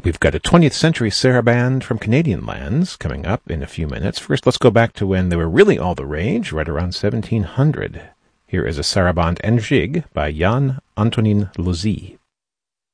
We've got a 20th century saraband from Canadian lands coming up in a few minutes. First, let's go back to when they were really all the rage, right around 1700. Here is a saraband en gigue by Jan Antonin Lozi.